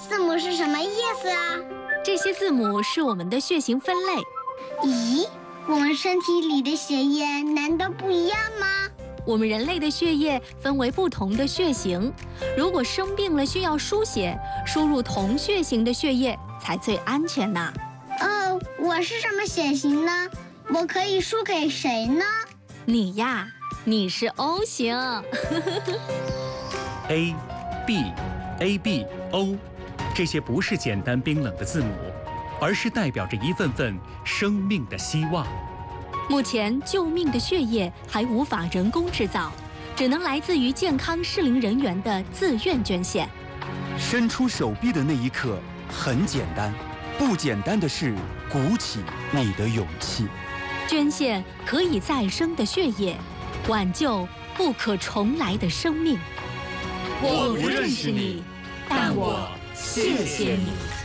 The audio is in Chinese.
字母是什么意思啊？ 这些字母是我们的血型分类。 咦，我们身体里的血液难道不一样吗？ 我们人类的血液分为不同的血型，如果生病了需要输血，输入同血型的血液才最安全呢。 我是什么血型呢？我可以输给谁呢？ 你呀，你是 O 型。 A、B、AB、O， 这些不是简单冰冷的字母，而是代表着一份份生命的希望。 目前救命的血液还无法人工制造，只能来自于健康适龄人员的自愿捐献。 伸出手臂的那一刻很简单，不简单的是鼓起你的勇气。 捐献可以再生的血液，挽救不可重来的生命。 我不认识你，但我谢谢你。